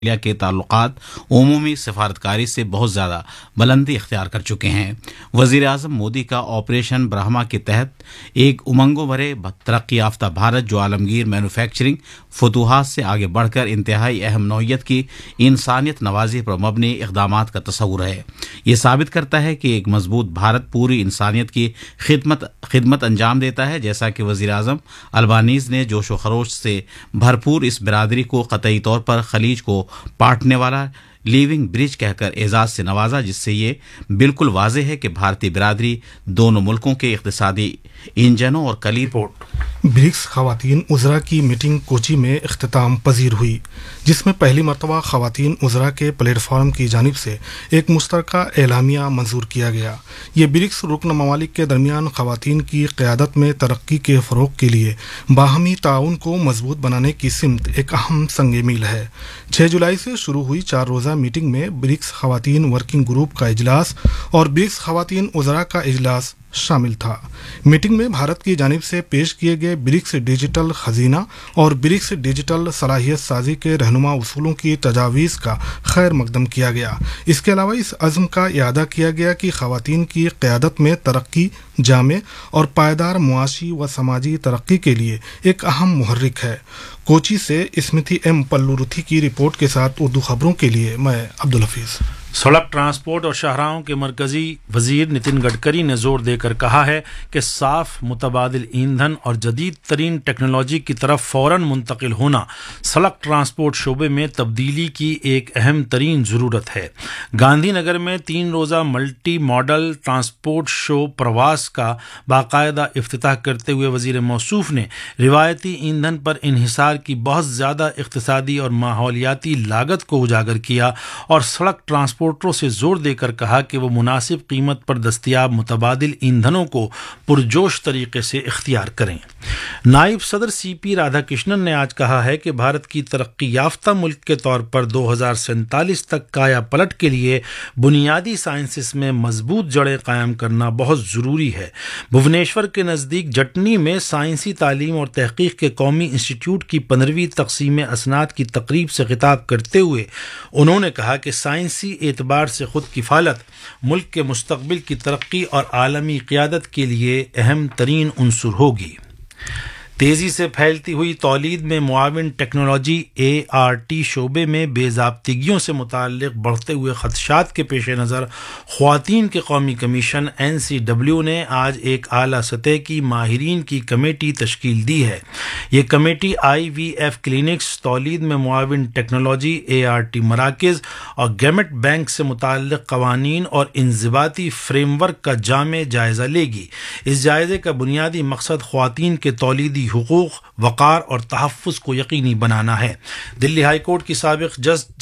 کے تعلقات عمومی سفارتکاری سے بہت زیادہ بلندی اختیار کر چکے ہیں۔ وزیر اعظم مودی کا آپریشن برہما کے تحت ایک امنگوں بھرے ترقی یافتہ بھارت جو عالمگیر مینوفیکچرنگ فتوحات سے آگے بڑھ کر انتہائی اہم نوعیت کی انسانیت نوازی پر مبنی اقدامات کا تصور ہے۔ یہ ثابت کرتا ہے کہ ایک مضبوط بھارت پوری انسانیت کی خدمت انجام دیتا ہے، جیسا کہ وزیر اعظم البانیز نے جوش و خروش سے بھرپور اس برادری کو قطعی طور پر خلیج کو پاٹنے والا لیونگ برج کہہ کر اعزاز سے نوازا، جس سے یہ بالکل واضح ہے کہ بھارتی برادری دونوں ملکوں کے اقتصادی انجنوں اور کلید برکس خواتین وزراء کی میٹنگ کوچی میں اختتام پذیر ہوئی، جس میں پہلی مرتبہ خواتین وزراء کے پلیٹ فارم کی جانب سے ایک مشترکہ اعلامیہ منظور کیا گیا۔ یہ برکس رکن ممالک کے درمیان خواتین کی قیادت میں ترقی کے فروغ کے لیے باہمی تعاون کو مضبوط بنانے کی سمت ایک اہم سنگ میل ہے۔ 6 جولائی سے شروع ہوئی 4 روزہ میٹنگ میں برکس خواتین ورکنگ گروپ کا اجلاس اور برکس خواتین وزراء کا اجلاس شامل تھا۔ میٹنگ میں بھارت کی جانب سے پیش کیے گئے برکس ڈیجیٹل خزینہ اور برکس ڈیجیٹل صلاحیت سازی کے رہنما اصولوں کی تجاویز کا خیر مقدم کیا گیا۔ اس کے علاوہ اس عزم کا اعادہ کیا گیا کہ خواتین کی قیادت میں ترقی جامع اور پائیدار معاشی و سماجی ترقی کے لیے ایک اہم محرک ہے۔ کوچی سے اسمتھی ایم پلورتھی کی رپورٹ کے ساتھ اردو خبروں کے لیے میں عبدالحفیظ۔ سڑک ٹرانسپورٹ اور شاہراہوں کے مرکزی وزیر نتن گڈکری نے زور دے کر کہا ہے کہ صاف متبادل ایندھن اور جدید ترین ٹیکنالوجی کی طرف فوراً منتقل ہونا سڑک ٹرانسپورٹ شعبے میں تبدیلی کی ایک اہم ترین ضرورت ہے۔ گاندھی نگر میں 3 روزہ ملٹی ماڈل ٹرانسپورٹ شو پرواز کا باقاعدہ افتتاح کرتے ہوئے وزیر موصوف نے روایتی ایندھن پر انحصار کی بہت زیادہ اقتصادی اور ماحولیاتی لاگت کو اجاگر کیا اور سڑک ٹرانسپورٹروں سے زور دے کر کہا کہ وہ مناسب قیمت پر دستیاب متبادل ایندھنوں کو پرجوش طریقے سے اختیار کریں۔ نائب صدر سی پی رادھا کرشنن نے آج کہا ہے کہ بھارت کی ترقی یافتہ ملک کے طور پر 2047 تک کایا پلٹ کے لیے بنیادی سائنسز میں مضبوط جڑیں قائم کرنا بہت ضروری ہے۔ بھونیشور کے نزدیک جٹنی میں سائنسی تعلیم اور تحقیق کے قومی انسٹی ٹیوٹ کی 15ویں تقسیم اسناد کی تقریب سے خطاب کرتے ہوئے انہوں نے کہا کہ سائنسی اعتبار سے خود کفالت ملک کے مستقبل کی ترقی اور عالمی قیادت کے لیے اہم ترین عنصر ہوگی۔ تیزی سے پھیلتی ہوئی تولید میں معاون ٹیکنالوجی ART شعبے میں بے ضابطگیوں سے متعلق بڑھتے ہوئے خدشات کے پیش نظر خواتین کے قومی کمیشن NCW نے آج ایک اعلیٰ سطح کی ماہرین کی کمیٹی تشکیل دی ہے۔ یہ کمیٹی IVF کلینکس، تولید میں معاون ٹیکنالوجی ART مراکز اور گیمٹ بینک سے متعلق قوانین اور انضباطی فریم ورک کا جامع جائزہ لے گی۔ اس جائزے کا بنیادی مقصد خواتین کے تولیدی حقوق، وقار اور تحفظ کو یقینی بنانا ہے۔ دلی ہائی کورٹ کی سابق جج